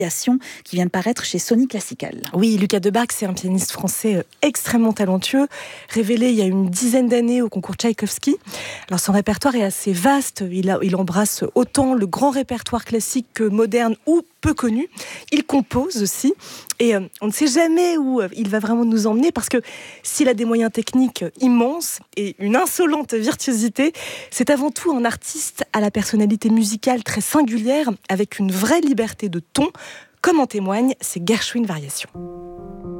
qui vient de paraître chez Sony Classical. Oui, Lucas Debargue, c'est un pianiste français extrêmement talentueux, révélé il y a une dizaine d'années au concours Tchaïkovski. Alors son répertoire est assez vaste, il embrasse autant le grand répertoire classique que moderne ou peu connu. Il compose aussi et on ne sait jamais où il va vraiment nous emmener parce que s'il a des moyens techniques immenses et une insolente virtuosité, c'est avant tout un artiste à la personnalité musicale très singulière avec une vraie liberté de ton, comme en témoigne ces Gershwin Variations.